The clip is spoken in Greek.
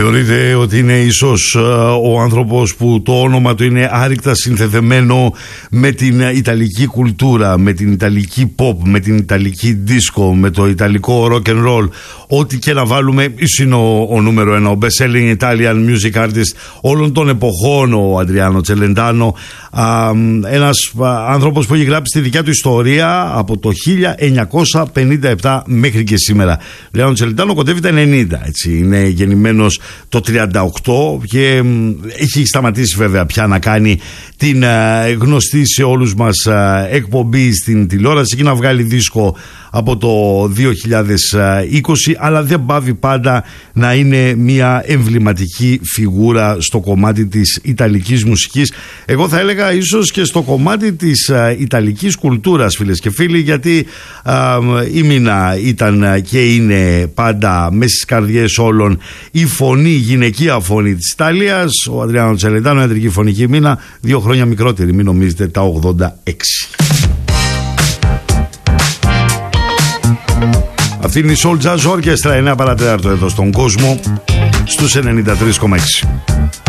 Θεωρείται ότι είναι ίσως ο άνθρωπος που το όνομα του είναι άρρηκτα συνθεδεμένο με την ιταλική κουλτούρα, με την ιταλική pop, με την ιταλική disco, με το ιταλικό rock and roll. Ό,τι και να βάλουμε, είναι ο νούμερο ένα, ο best selling Italian music artist όλων των εποχών, ο Αντριάνο Τσελεντάνο. Ένας άνθρωπος που έχει γράψει τη δικιά του ιστορία από το 1957 μέχρι και σήμερα. Ο Αντριάνο Τσελεντάνο κοντεύει τα 90, έτσι. Είναι γεννημένος το 38 και έχει σταματήσει βέβαια πια να κάνει την γνωστή σε όλους μας εκπομπή στην τηλεόραση και να βγάλει δίσκο από το 2020, αλλά δεν πάβει πάντα να είναι μια εμβληματική φιγούρα στο κομμάτι της ιταλικής μουσικής. Εγώ θα έλεγα ίσως και στο κομμάτι της ιταλικής κουλτούρας, φίλες και φίλοι, γιατί η Μίνα ήταν και είναι πάντα μέσα στις καρδιές όλων η φωνή, η γυναικεία φωνή της Ιταλίας. Ο Αντριάνο Τσελεντάνο, ιατρική φωνική Μίνα, 2 χρόνια μικρότερη, μην νομίζετε, τα 86. Αυτή είναι η Soul Jazz Orchestra, 9 παρατέταρτο εδώ στον κόσμο, στους 93,6.